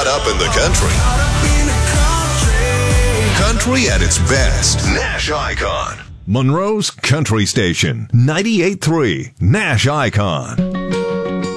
up in the country. Country at its best. Nash Icon. Monroe's Country Station. 98.3 Nash Icon.